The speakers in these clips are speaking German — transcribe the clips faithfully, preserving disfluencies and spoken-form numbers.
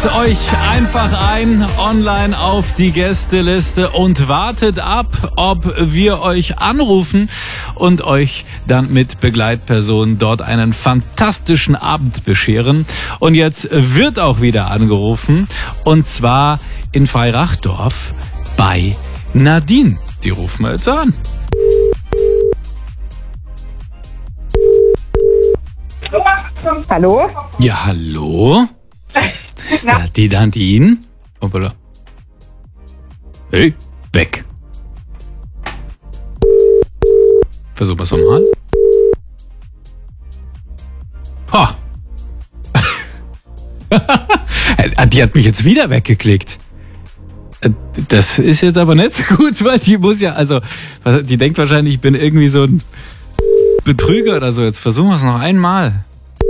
Tragt euch einfach ein online auf die Gästeliste und wartet ab, ob wir euch anrufen und euch dann mit Begleitpersonen dort einen fantastischen Abend bescheren. Und jetzt wird auch wieder angerufen, und zwar in Freirachdorf bei Nadine. Die rufen wir jetzt an. Hallo? Ja, hallo? Ist da die Nadine? Hoppala. Hey, weg. Versuchen wir es nochmal. Ha. Die hat mich jetzt wieder weggeklickt. Das ist jetzt aber nicht so gut, weil die muss ja, also, die denkt wahrscheinlich, ich bin irgendwie so ein Betrüger oder so. Jetzt versuchen wir es noch einmal.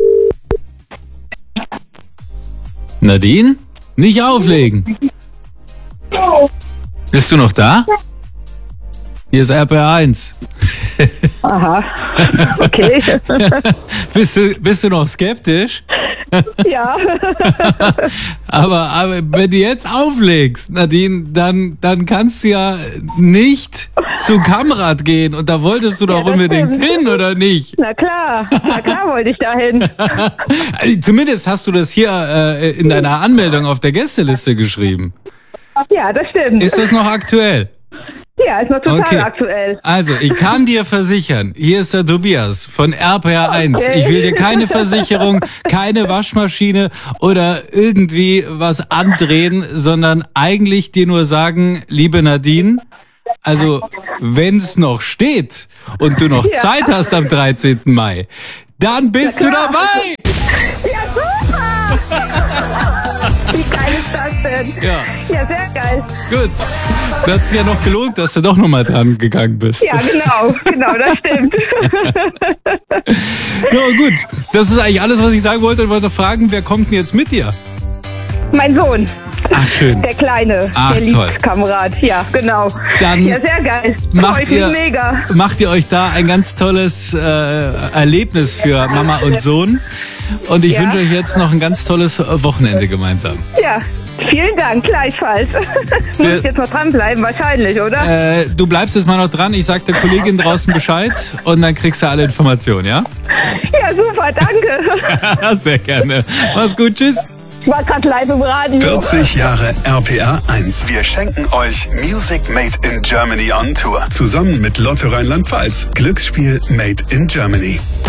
Nadine? Nicht auflegen. Bist du noch da? Hier ist R P R eins. Aha, okay. bist, du, bist du noch skeptisch? Ja. aber, aber wenn du jetzt auflegst, Nadine, dann, dann kannst du ja nicht zu Kamrat gehen. Und da wolltest du doch ja, unbedingt stimmt. hin, oder nicht? Na klar, na klar wollte ich da hin. Also, zumindest hast du das hier äh, in deiner Anmeldung auf der Gästeliste geschrieben. Ja, das stimmt. Ist das noch aktuell? Ja, ist noch total okay. aktuell. Also, ich kann dir versichern, hier ist der Tobias von R P R eins. Okay. Ich will dir keine Versicherung, keine Waschmaschine oder irgendwie was andrehen, sondern eigentlich dir nur sagen, liebe Nadine, also wenn es noch steht und du noch ja. Zeit hast am dreizehnten Mai, dann bist du dabei! Ja, super! Wie geil ist das denn? Ja, ja sehr geil. Gut. Das hat sich ja noch gelohnt, dass du doch nochmal dran gegangen bist. Ja, genau, genau, das stimmt. Ja, gut. Das ist eigentlich alles, was ich sagen wollte. Ich wollte noch fragen, wer kommt denn jetzt mit dir? Mein Sohn. Ach, schön. Der Kleine. Ach, der toll. Kamerad. Ja, genau. Dann ja, sehr geil. Macht ihr, mega. macht ihr euch da ein ganz tolles äh, Erlebnis für Mama und Sohn. Und ich ja. wünsche euch jetzt noch ein ganz tolles Wochenende gemeinsam. Ja, vielen Dank, gleichfalls. Muss ich jetzt mal dranbleiben, wahrscheinlich, oder? Äh, du bleibst jetzt mal noch dran. Ich sag der Kollegin draußen Bescheid und dann kriegst du alle Informationen, ja? Ja, super, danke. Sehr gerne. Mach's gut, tschüss. Ich war gerade live im Radio. vierzig Jahre R P R eins. Wir schenken euch Music Made in Germany on Tour. Zusammen mit Lotto Rheinland-Pfalz. Glücksspiel Made in Germany.